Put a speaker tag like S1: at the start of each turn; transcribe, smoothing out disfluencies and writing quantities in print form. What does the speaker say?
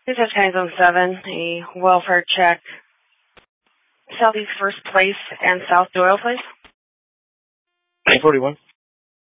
S1: This is County Zone 7, a welfare check. Southeast First Place and South Doyle, please.
S2: 941.